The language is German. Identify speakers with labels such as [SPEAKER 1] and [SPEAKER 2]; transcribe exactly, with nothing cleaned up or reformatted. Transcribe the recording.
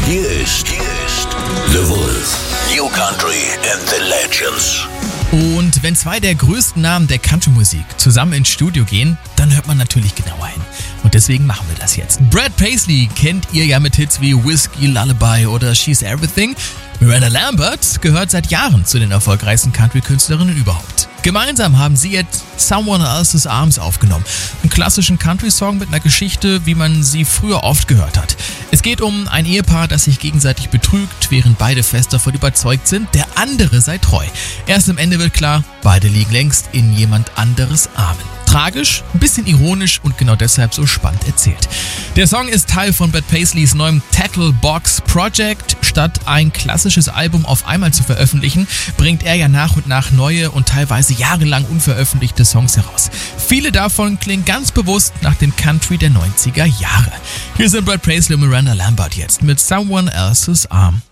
[SPEAKER 1] Hier ist, hier ist The Wolf. New Country and the Legends.
[SPEAKER 2] Und wenn zwei der größten Namen der Country-Musik zusammen ins Studio gehen, dann hört man natürlich genauer hin. Und deswegen machen wir das jetzt. Brad Paisley kennt ihr ja mit Hits wie Whiskey Lullaby oder She's Everything. Miranda Lambert gehört seit Jahren zu den erfolgreichsten Country-Künstlerinnen überhaupt. Gemeinsam haben sie jetzt Someone Else's Arms aufgenommen. Einen klassischen Country-Song mit einer Geschichte, wie man sie früher oft gehört hat. Es geht um ein Ehepaar, das sich gegenseitig betrügt, während beide fest davon überzeugt sind, der andere sei treu. Erst am Ende wird klar, beide liegen längst in jemand anderes Armen. Tragisch, ein bisschen ironisch und genau deshalb so spannend erzählt. Der Song ist Teil von Brad Paisleys neuem Tackle Box Project. Statt ein klassisches Album auf einmal zu veröffentlichen, bringt er ja nach und nach neue und teilweise jahrelang unveröffentlichte Songs heraus. Viele davon klingen ganz bewusst nach dem Country der neunziger Jahre. Hier sind Brad Paisley und Miranda Lambert jetzt mit Someone Else's Arm.